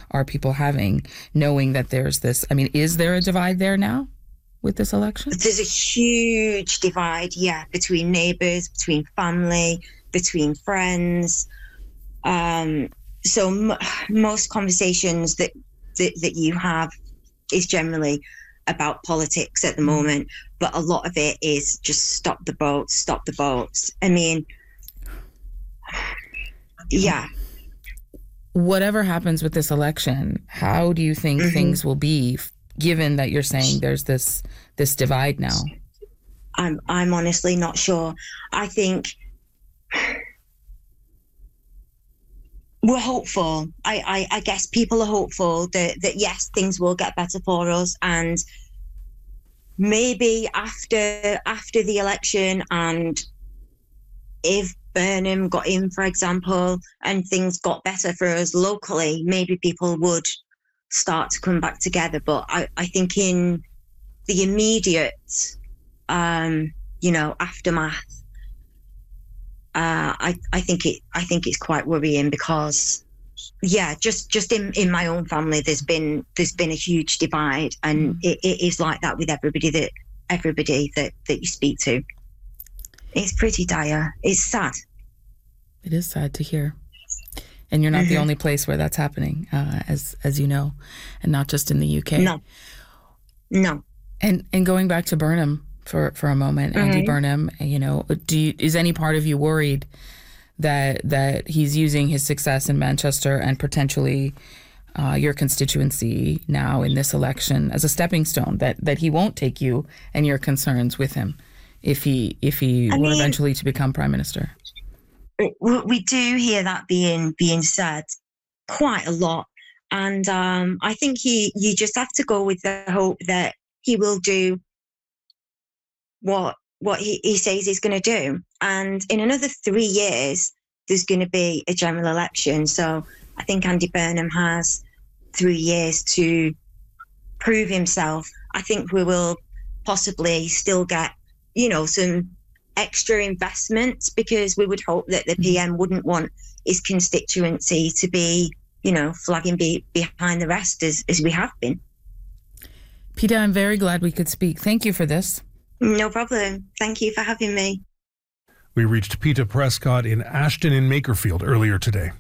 are people having, knowing that there's this? I mean, is there a divide there now with this election? There's a huge divide, between neighbours, between family, between friends. Most conversations that you have is generally about politics at the moment, but a lot of it is just stop the boats. I mean, yeah. Whatever happens with this election, how do you think things will be, given that you're saying there's this divide now? I'm honestly not sure. I think we're hopeful. I guess people are hopeful that yes, things will get better for us, and maybe after the election, and if Burnham got in, for example, and things got better for us locally, maybe people would start to come back together. But I think in the immediate, aftermath, I think it's quite worrying because, just in my own family, there's been a huge divide, and it is like that with everybody that you speak to. It's pretty dire. It's sad. It is sad to hear. And you're not the only place where that's happening, as you know, and not just in the UK. No. And going back to Burnham for a moment, Andy Burnham, is any part of you worried that he's using his success in Manchester and potentially your constituency now in this election as a stepping stone, that he won't take you and your concerns with him if he were eventually to become Prime Minister? We do hear that being said quite a lot, and I think you just have to go with the hope that he will do what he says he's going to do. And in another 3 years, there's going to be a general election. So I think Andy Burnham has 3 years to prove himself. I think we will possibly still get, some extra investment, because we would hope that the PM wouldn't want his constituency to be, flagging behind the rest as we have been. Peta, I'm very glad we could speak. Thank you for this. No problem. Thank you for having me. We reached Peta Prescott in Ashton in Makerfield earlier today.